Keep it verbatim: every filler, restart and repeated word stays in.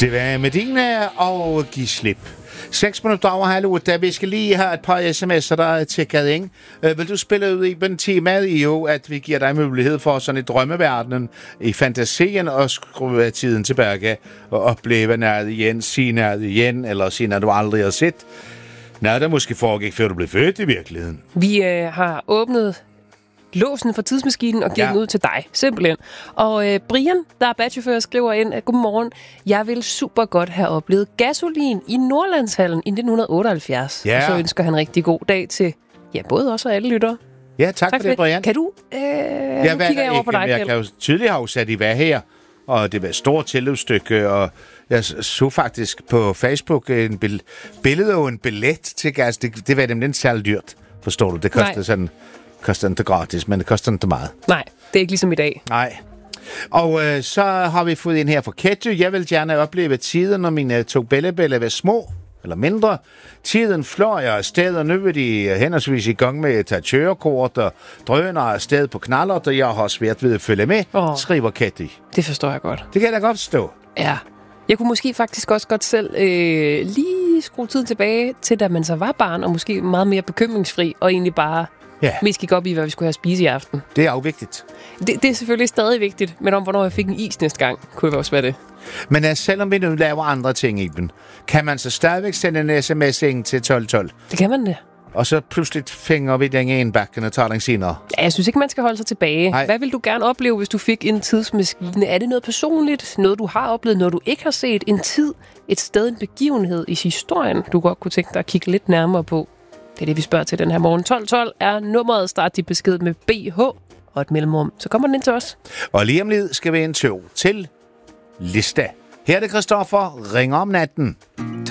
Det var Medina og Giv slip. Seks minutter over halv otte. Vi skal lige have et par sms'er, der er tækket ind. Øh, vil du spille ud i den temaet i jo, at vi giver dig mulighed for sådan i drømmeverdenen, i fantasien, og skrue tiden tilbage og opleve noget igen, sige noget igen, eller sige noget, du aldrig har set. Noget, der måske foregik, før du blev født i virkeligheden. Vi øh, har åbnet låsen for tidsmaskinen og givet ja. den ud til dig, simpelthen. Og øh, Brian, der er badchauffør, skriver ind, at godmorgen, jeg vil super godt have oplevet gasolin i Nordlandshallen i nitten otteoghalvfjerds. Ja. Og så ønsker han rigtig god dag til, ja, både os og alle lyttere. Ja, tak, tak for, for det, Brian. Kan du, øh, ja, nu kigger jeg over på dig, jeg kan jo tydeligt have sat i hvad her, og det var et stort tilløbsstykke, og jeg så faktisk på Facebook en bill- billede og en billet til gas. Det, det var nemlig ikke særlig dyrt, forstår du. Det koster sådan... koster ikke gratis, men det koster ikke meget. Nej, det er ikke ligesom i dag. Nej. Og øh, så har vi fået ind her fra Ketty. Jeg vil gerne opleve tiden, når mine to bellebelle var små eller mindre. Tiden flår jeg afsted, og nu er de henholdsvis i gang med at tage kørekort og drøner afsted på knallert, og jeg har svært ved at følge med, oh, skriver Ketty. Det forstår jeg godt. Det kan jeg da godt forstå. Ja. Jeg kunne måske faktisk også godt selv øh, lige skrue tiden tilbage til, da man så var barn, og måske meget mere bekymringsfri, og egentlig bare... Ja. Mest gik op i, hvad vi skulle have spise i aften. Det er jo vigtigt. Det, det er selvfølgelig stadig vigtigt, men om hvornår jeg fik en is næste gang, kunne det også være det. Men uh, selvom vi nu laver andre ting i den, kan man så stadigvæk sende en sms ind til tolv tolv? Det kan man det. Og så pludselig fænger vi den en bakken og tager den senere. Ja, jeg synes ikke, man skal holde sig tilbage. Nej. Hvad vil du gerne opleve, hvis du fik en tidsmaskine? Er det noget personligt? Noget, du har oplevet? Noget, du ikke har set? En tid? Et sted? En begivenhed i historien, du godt kunne tænke dig at kigge lidt nærmere på? Det er det, vi spørger til den her morgen. tolv tolv er nummeret. Start dit besked med B H og et mellemrum. Så kommer den ind til os. Og lige om lidt skal vi en tog til Lista. Her er det Christoffer. Ringer om natten.